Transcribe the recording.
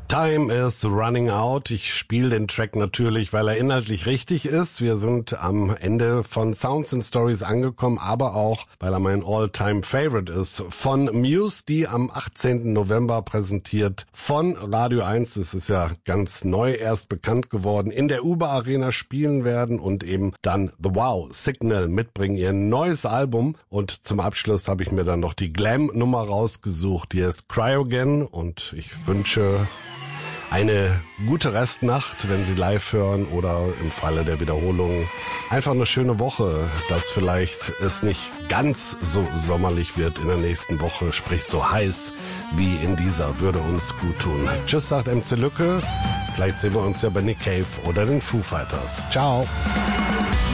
Time is running out. Ich spiele den Track natürlich, weil er inhaltlich richtig ist. Wir sind am Ende von Sounds and Stories angekommen, aber auch, weil er mein All-Time-Favorite ist. Von Muse, die am 18. November präsentiert von Radio 1, das ist ja ganz neu erst bekannt geworden, in der Uber Arena spielen werden und eben dann The Wow Signal mitbringen, ihr neues Album. Und zum Abschluss habe ich mir dann noch die Glam-Nummer rausgesucht, die heißt Cryogen, und ich wünsche eine gute Restnacht, wenn Sie live hören, oder im Falle der Wiederholung einfach eine schöne Woche, dass vielleicht es nicht ganz so sommerlich wird in der nächsten Woche, sprich so heiß wie in dieser, würde uns gut tun. Tschüss, sagt MC Lücke. Vielleicht sehen wir uns ja bei Nick Cave oder den Foo Fighters. Ciao.